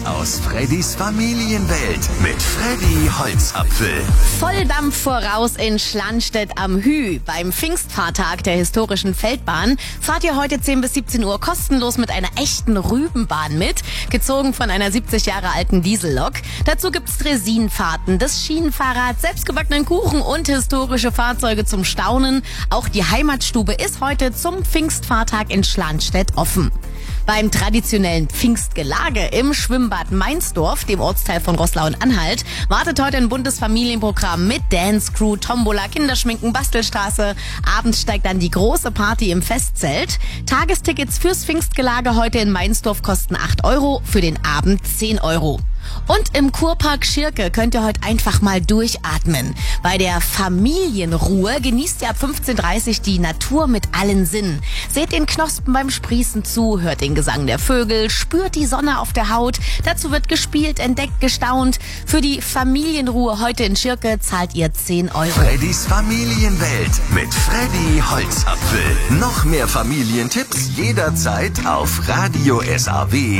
aus Freddys Familienwelt mit Freddy Holzapfel. Volldampf voraus in Schlandstedt am Hü. Beim Pfingstfahrtag der historischen Feldbahn fahrt ihr heute 10 bis 17 Uhr kostenlos mit einer echten Rübenbahn mit, gezogen von einer 70 Jahre alten Diesellok. Dazu gibt's Dresinfahrten, das Schienenfahrrad, selbstgebackenen Kuchen und historische Fahrzeuge zum Staunen. Auch die Heimatstube ist heute zum Pfingstfahrtag in Schlandstedt offen. Beim traditionellen Pfingstgelage im Schwimmbad Mainsdorf, dem Ortsteil von Roßlau und Anhalt, wartet heute ein buntes Familienprogramm mit Dance-Crew, Tombola, Kinderschminken, Bastelstraße. Abends steigt dann die große Party im Festzelt. Tagestickets fürs Pfingstgelage heute in Mainsdorf kosten 8 €, für den Abend 10 €. Und im Kurpark Schirke könnt ihr heute einfach mal durchatmen. Bei der Familienruhe genießt ihr ab 15:30 die Natur mit allen Sinnen. Seht den Knospen beim Sprießen zu, hört den Gesang der Vögel, spürt die Sonne auf der Haut. Dazu wird gespielt, entdeckt, gestaunt. Für die Familienruhe heute in Schirke zahlt ihr 10 €. Freddys Familienwelt mit Freddy Holzapfel. Noch mehr Familientipps jederzeit auf Radio SAW.